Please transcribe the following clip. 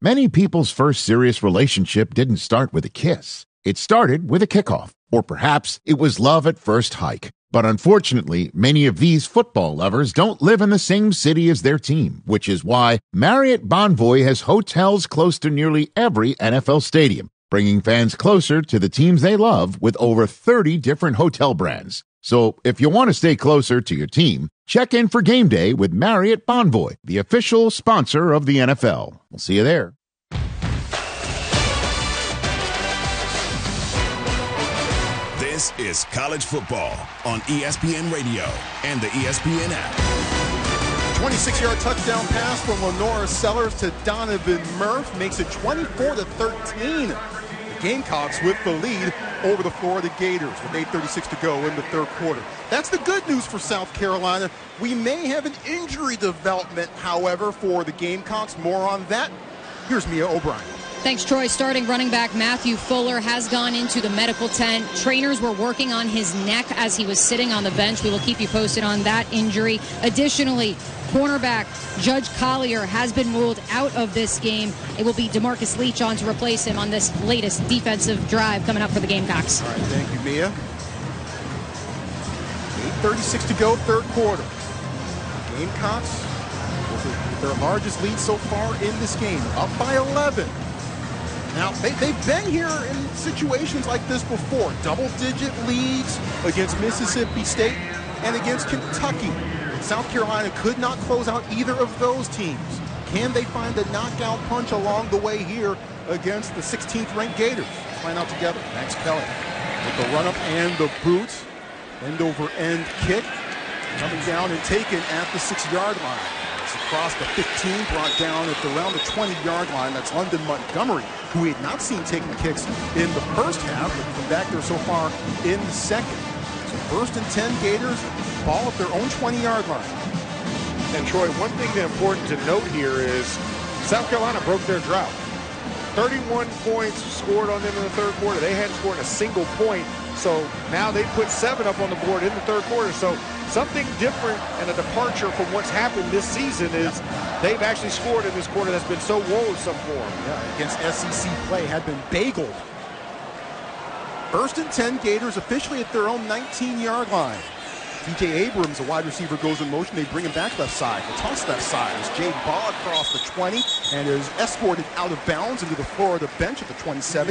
Many people's first serious relationship didn't start with a kiss. It started with a kickoff, or perhaps it was love at first hike. But unfortunately, many of these football lovers don't live in the same city as their team, which is why Marriott Bonvoy has hotels close to nearly every NFL stadium, bringing fans closer to the teams they love with over 30 different hotel brands. So if you want to stay closer to your team, check in for game day with Marriott Bonvoy, the official sponsor of the NFL. We'll see you there. This is college football on ESPN Radio and the ESPN app. 26-yard touchdown pass from Lenora Sellers to Donovan Murph makes it 24-13. The Gamecocks with the lead over the Florida Gators with 8:36 to go in the third quarter. That's the good news for South Carolina. We may have an injury development, however, for the Gamecocks. More on that. Here's Mia O'Brien. Thanks, Troy. Starting running back Matthew Fuller has gone into the medical tent. Trainers were working on his neck as he was sitting on the bench. We will keep you posted on that injury. Additionally, cornerback Judge Collier has been ruled out of this game. It will be DeMarcus Leach on to replace him on this latest defensive drive coming up for the Gamecocks. All right, thank you, Mia. 8:36 to go, third quarter. Gamecocks with their largest lead so far in this game, up by 11. Now, they've been here in situations like this before. Double-digit leads against Mississippi State and against Kentucky. South Carolina could not close out either of those teams. Can they find a knockout punch along the way here against the 16th-ranked Gators? Let's find out together. Max Kelly with the run-up and the boot. End-over-end kick. Coming down and taken at the 6-yard line. It's across the 15, brought down at around the 20-yard line. That's London Montgomery, who we had not seen taking kicks in the first half, but from back there so far in the second. So first and 10 Gators, ball at their own 20-yard line. And Troy, one thing that's important to note here is South Carolina broke their drought. 31 points scored on them in the third quarter. They hadn't scored a single point. So now they put 7 up on the board in the third quarter. So something different and a departure from what's happened this season is they've actually scored in this quarter that's been so woeful for them. Yeah, against SEC play had been bageled. First and 10 Gators officially at their own 19-yard line. DJ Abrams, a wide receiver, goes in motion. They bring him back left side. The toss left side as Jade Baugh across the 20 and is escorted out of bounds into the Florida bench at the 27.